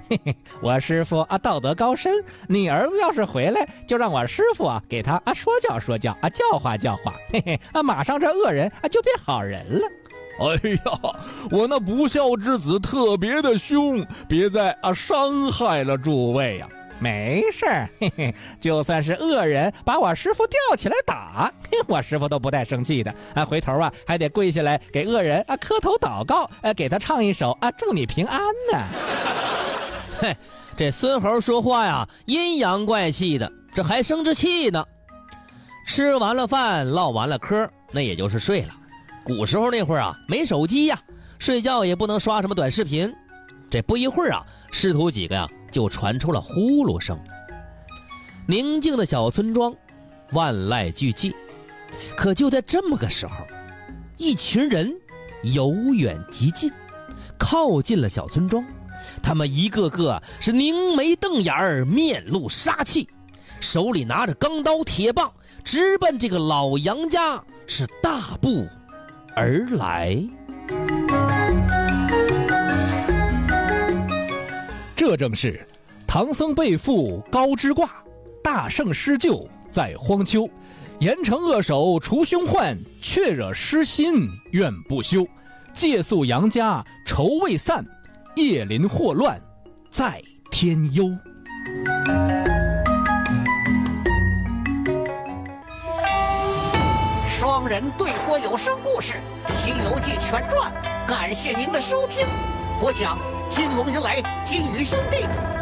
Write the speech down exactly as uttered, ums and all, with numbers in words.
嘿嘿，我师傅啊道德高深，你儿子要是回来，就让我师傅啊给他啊说教说教啊教化教化，嘿嘿啊马上这恶人啊就变好人了。 哎呀，我那不孝之子特别的凶，别再啊伤害了诸位呀、啊。 没事儿，嘿嘿，就算是恶人把我师傅吊起来打，嘿，我师傅都不带生气的啊！回头啊还得跪下来给恶人啊磕头祷告，呃、啊，给他唱一首啊祝你平安呢。 嘿，这孙猴说话呀阴阳怪气的，这还生着气呢。吃完了饭，唠完了嗑，那也就是睡了。古时候那会儿啊，没手机呀，睡觉也不能刷什么短视频。这不一会儿啊，师徒几个呀就传出了呼噜声。宁静的小村庄，万籁俱寂。可就在这么个时候，一群人由远及近，靠近了小村庄。他们一个个是凝眉瞪眼儿，面露杀气，手里拿着钢刀铁棒，直奔这个老杨家是大步而来。 这正是唐僧背负高枝挂，大圣施救在荒丘。严惩恶手除凶患，却惹失心怨不休。借宿杨家愁未散，夜临祸乱在天忧。 双人对播有声故事《西游记全传》，感谢您的收听。播讲金龙迎来金鱼兄弟。